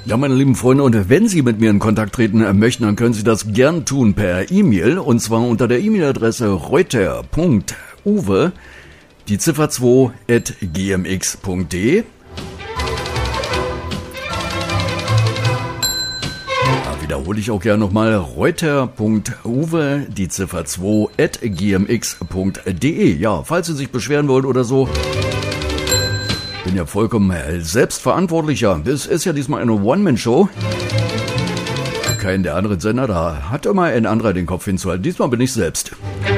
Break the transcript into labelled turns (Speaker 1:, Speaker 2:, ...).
Speaker 1: Ja, meine lieben Freunde, und wenn Sie mit mir in Kontakt treten möchten, dann können Sie das gern tun per E-Mail, und zwar unter der E-Mail-Adresse reuter.uwe, die Ziffer 2 @gmx.de. Wiederhole ich auch gerne nochmal, reuter.uwe, die Ziffer 2 @gmx.de. Ja, falls Sie sich beschweren wollen oder so, bin ja vollkommen selbstverantwortlicher. Das ist ja diesmal eine One-Man-Show. Kein der anderen Sender, da hat immer ein anderer den Kopf hinzuhalten. Diesmal bin ich selbst.